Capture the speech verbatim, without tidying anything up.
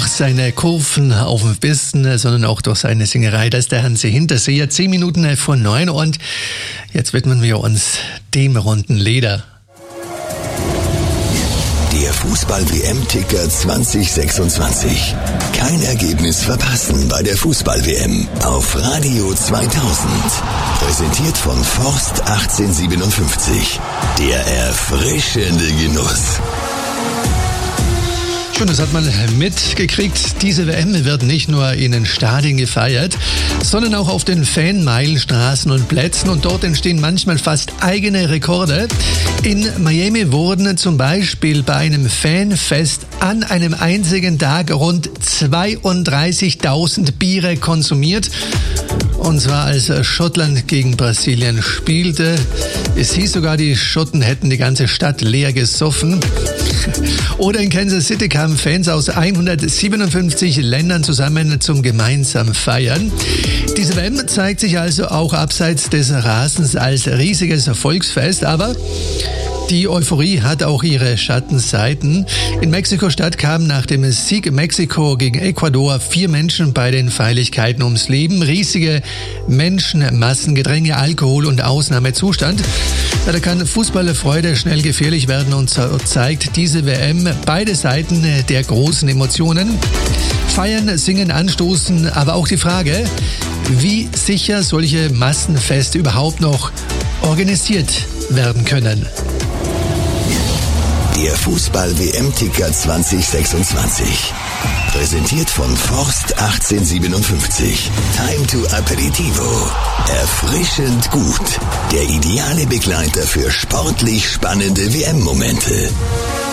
durch seine Kurven auf dem Pisten, sondern auch durch seine Singerei. Das ist der Hansi Hinterseher. Zehn Minuten vor neun und jetzt widmen wir uns dem runden Leder. Der Fußball-W M-Ticker zwanzig sechsundzwanzig. Kein Ergebnis verpassen bei der Fußball-W M auf Radio zweitausend. Präsentiert von Forst achtzehnhundertsiebenundfünfzig. Der erfrischende Genuss. Schon, das hat man mitgekriegt. Diese W M wird nicht nur in den Stadien gefeiert, sondern auch auf den Fanmeilen, Straßen und Plätzen. Und dort entstehen manchmal fast eigene Rekorde. In Miami wurden zum Beispiel bei einem Fanfest an einem einzigen Tag rund zweiunddreißigtausend Biere konsumiert. Und zwar als Schottland gegen Brasilien spielte. Es hieß sogar, die Schotten hätten die ganze Stadt leer gesoffen. Oder in Kansas City kamen Fans aus hundertsiebenundfünfzig Ländern zusammen zum gemeinsamen Feiern. Diese W M zeigt sich also auch abseits des Rasens als riesiges Volksfest, aber die Euphorie hat auch ihre Schattenseiten. In Mexiko-Stadt kamen nach dem Sieg Mexiko gegen Ecuador vier Menschen bei den Feierlichkeiten ums Leben. Riesige Menschenmassen, Gedränge, Alkohol und Ausnahmezustand. Da kann Fußballerfreude schnell gefährlich werden und zeigt diese W M beide Seiten der großen Emotionen. Feiern, singen, anstoßen, aber auch die Frage, wie sicher solche Massenfeste überhaupt noch organisiert werden können. Der Fußball-W M-Ticker zwanzig sechsundzwanzig. Präsentiert von Forst achtzehnhundertsiebenundfünfzig. Time to Aperitivo. Erfrischend gut. Der ideale Begleiter für sportlich spannende W M-Momente.